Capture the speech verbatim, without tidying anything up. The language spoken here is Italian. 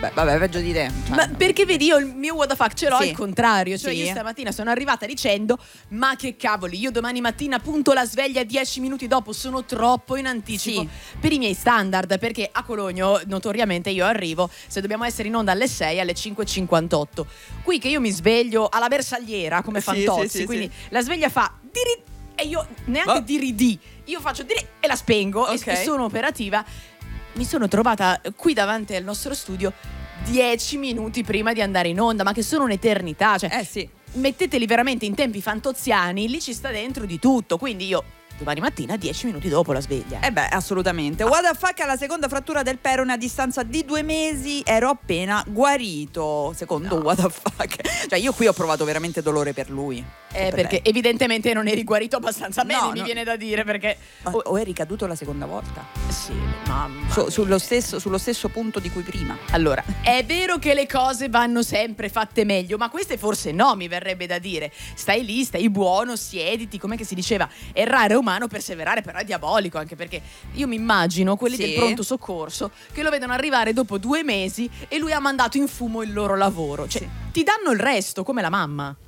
vabbè, vabbè, peggio di te. Cioè, ma perché vedi, io il mio what the fuck ce l'ho sì. al contrario. Cioè sì. io stamattina sono arrivata dicendo: ma che cavoli, io domani mattina punto la sveglia dieci minuti dopo, sono troppo in anticipo sì. per i miei standard, perché a Cologno notoriamente io arrivo, se dobbiamo essere in onda alle sei, alle cinque e cinquantotto. Qui che io mi sveglio alla bersagliera come sì, Fantozzi, sì, sì, quindi sì. la sveglia fa diri, e io neanche oh. diridì, io faccio diri e la spengo, okay. e sono operativa. Mi sono trovata qui davanti al nostro studio dieci minuti prima di andare in onda, ma che sono un'eternità, cioè eh sì. metteteli veramente in tempi fantoziani, lì ci sta dentro di tutto, quindi io domani mattina dieci minuti dopo la sveglia. Eh beh, assolutamente. What the fuck, alla seconda frattura del perone a distanza di due mesi ero appena guarito. Secondo No. what the fuck. Cioè io qui ho provato veramente dolore per lui. Eh, per perché lei. evidentemente non eri guarito abbastanza bene, No, mi no. viene da dire, perché O, o è ricaduto la seconda volta? sì, mamma Su- mia. sullo, stesso, sullo stesso punto di cui prima. Allora, è vero che le cose vanno sempre fatte meglio, ma queste forse no, mi verrebbe da dire. Stai lì, stai buono, siediti, come che si diceva, errare è umano, perseverare però è diabolico, anche perché io mi immagino quelli Sì. del pronto soccorso che lo vedono arrivare dopo due mesi e lui ha mandato in fumo il loro lavoro. Cioè, Sì. ti danno il resto, come la mamma.